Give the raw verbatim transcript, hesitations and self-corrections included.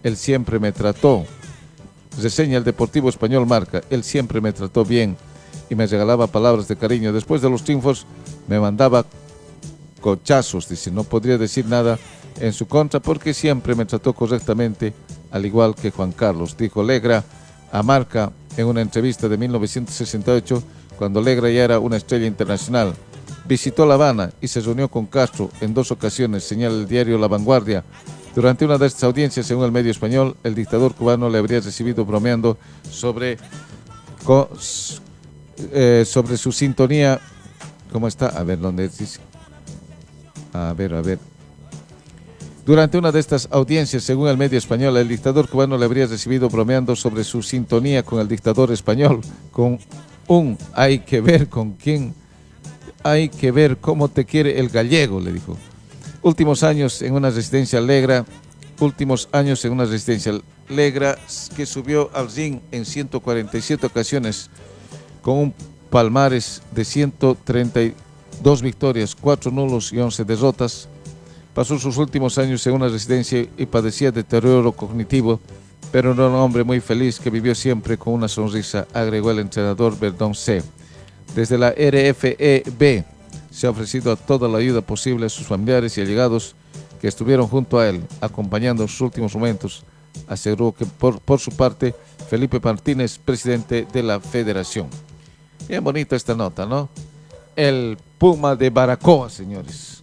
él siempre me trató. Reseña el Deportivo Español Marca, él siempre me trató bien y me regalaba palabras de cariño. Después de los triunfos me mandaba cochazos, dice, no podría decir nada en su contra porque siempre me trató correctamente, al igual que Juan Carlos, dijo Legra a Marca en una entrevista de mil novecientos sesenta y ocho, cuando Legra ya era una estrella internacional. Visitó La Habana y se reunió con Castro en dos ocasiones, señala el diario La Vanguardia. Durante una de estas audiencias, según el medio español, el dictador cubano le habría recibido bromeando sobre, co, eh, sobre su sintonía. ¿Cómo está? A ver, ¿dónde dice? A ver, a ver. Durante una de estas audiencias, según el medio español, el dictador cubano le habría recibido bromeando sobre su sintonía con el dictador español, con un hay que ver con quién, hay que ver cómo te quiere el gallego, le dijo. Últimos años en una residencia Legra, últimos años en una residencia Legra que subió al ring en ciento cuarenta y siete ocasiones con un palmares de ciento treinta y dos victorias, cuatro nulos y once derrotas. Pasó sus últimos años en una residencia y padecía deterioro cognitivo, pero era un hombre muy feliz que vivió siempre con una sonrisa, agregó el entrenador Verdón C. Desde la R F E B se ha ofrecido a toda la ayuda posible a sus familiares y allegados que estuvieron junto a él, acompañando en sus últimos momentos, aseguró que por, por su parte Felipe Martínez, presidente de la federación. Bien bonita esta nota, ¿no? El Puma de Baracoa, señores.